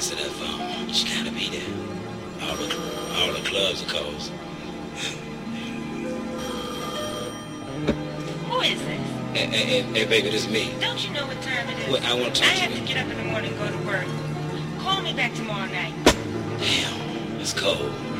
answer that phone. She gotta be there. All the clubs are closed. Who is this? Hey, baby, this is me. Don't you know what time it is? Well, I want to talk to you. I have to get up in the morning and go to work. Call me back tomorrow night. Damn, it's cold.